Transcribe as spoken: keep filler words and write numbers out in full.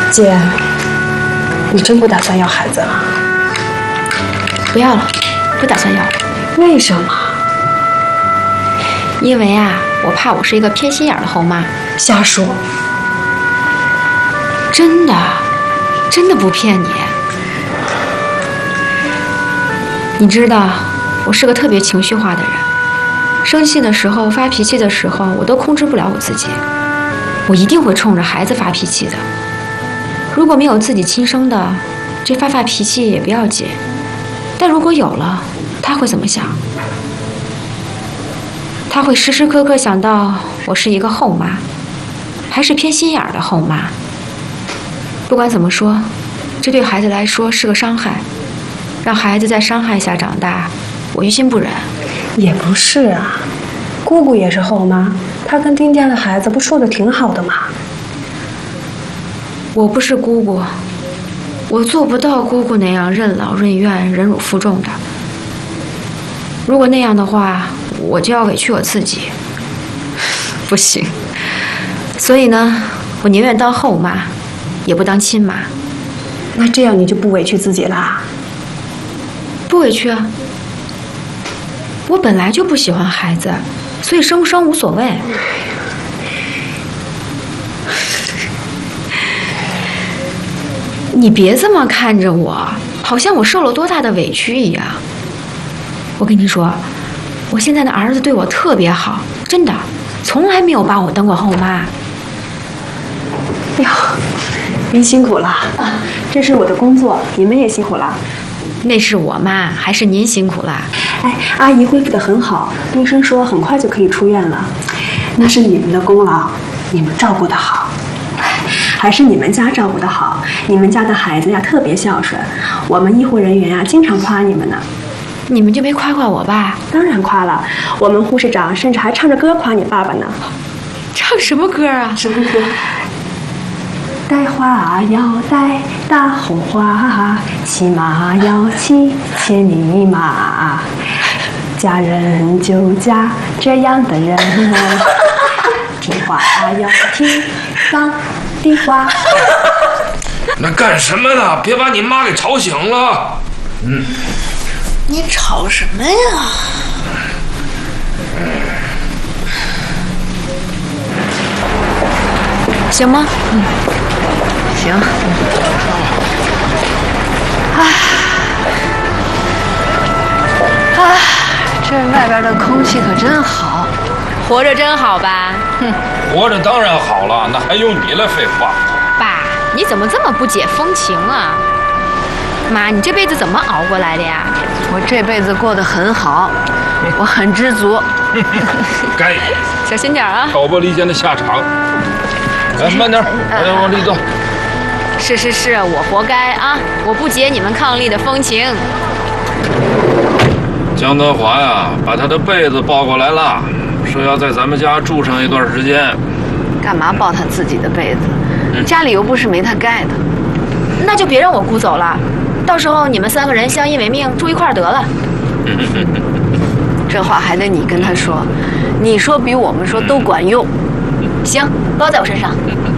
姐，你真不打算要孩子了？ 不要了，不打算要了。 为什么？ 因为啊，我怕我是一个偏心眼的后妈。 瞎说！ 真的，真的不骗你。你知道，我是个特别情绪化的人，生气的时候、发脾气的时候，我都控制不了我自己。我一定会冲着孩子发脾气的。如果没有自己亲生的，这发发脾气也不要紧。但如果有了，他会怎么想？他会时时刻刻想到我是一个后妈，还是偏心眼的后妈。不管怎么说，这对孩子来说是个伤害，让孩子在伤害下长大，我于心不忍。 也不是啊，姑姑也是后妈，她跟丁家的孩子不处得挺好的吗？ 我不是姑姑，我做不到姑姑那样任劳任怨、忍辱负重的。如果那样的话，我就要委屈我自己，不行。所以呢，我宁愿当后妈，也不当亲妈。 那这样你就不委屈自己啦？ 不委屈啊，我本来就不喜欢孩子，所以生不生无所谓。你别这么看着我，好像我受了多大的委屈一样。我跟你说，我现在的儿子对我特别好，真的，从来没有把我当过后妈。 哎呦，您辛苦了啊！这是我的工作，你们也辛苦了。 那是我妈，还是您辛苦了？ 哎，阿姨恢复得很好，医生说很快就可以出院了。那是你们的功劳，你们照顾得好。还是你们家照顾得好，你们家的孩子呀特别孝顺，我们医护人员呀经常夸你们呢。 你们就没夸夸我爸？ 当然夸了，我们护士长甚至还唱着歌夸你爸爸呢。 唱什么歌啊？ 什么歌？带花要带大红花，骑马要骑千里马，嫁人就嫁这样的人，听话要听当的话。 那干什么呢？别把你妈给吵醒了。嗯， 你吵什么呀？ 行吗？嗯， 行。唉，唉，这外边的空气可真好， 活着真好吧？ 哼， 活着当然好了，那还用你来废话？ 爸，你怎么这么不解风情啊？妈，你这辈子怎么熬过来的呀？ 我这辈子过得很好，我很知足。 该， 小心点啊！ 挑拨离间的下场。来，慢点，快点往里走。 是是是，我活该啊！我不解你们伉俪的风情。 江德华呀，把他的被子抱过来了，说要在咱们家住上一段时间。 干嘛抱他自己的被子？ 嗯、 家里又不是没他盖的。 那就别让我姑走了，到时候你们三个人相依为命，住一块儿得了。 这话还得你跟他说，你说比我们说都管用。 行，包在我身上。